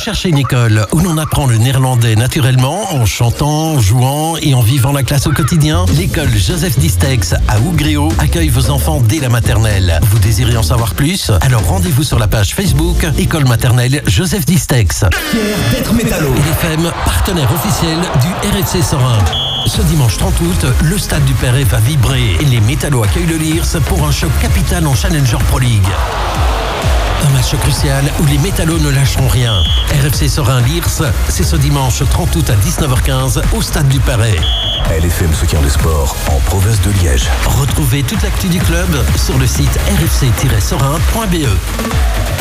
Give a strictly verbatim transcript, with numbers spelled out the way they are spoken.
cherchez une école où l'on apprend le néerlandais naturellement, en chantant, en jouant et en vivant la classe au quotidien? L'école Joseph Distex à Ougréo accueille vos enfants dès la maternelle. Vous désirez en savoir plus? Alors rendez-vous sur la page Facebook École maternelle Joseph Distex. Fier d'être métallo. L F M, partenaire officiel du R F C Sorin. Ce dimanche trente août, le stade du Perret va vibrer et les métallos accueillent le Lirs pour un choc capital en Challenger Pro League. Un match crucial où les métallos ne lâcheront rien. R F C Sorin Lirs, c'est ce dimanche trente août à dix-neuf heures quinze au stade du Perret. L F M soutient le sport en province de Liège. Retrouvez toute l'actu du club sur le site r f c tiret sorin point b e.